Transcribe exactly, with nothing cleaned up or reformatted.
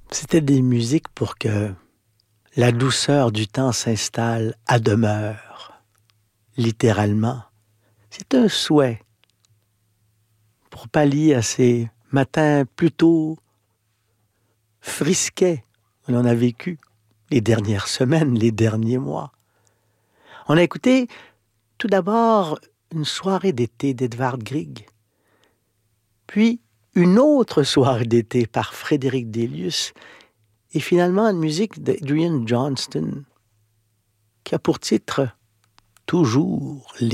C'était des musiques pour que la douceur du temps s'installe à demeure, littéralement. C'est un souhait pour pallier à ces matins plutôt frisquets que l'on a vécu les dernières semaines, les derniers mois. On a écouté tout d'abord une soirée d'été d'Edvard Grieg, puis une autre soirée d'été par Frédéric Delius, et finalement une musique d'Adrian Johnston qui a pour titre « Toujours l'été ».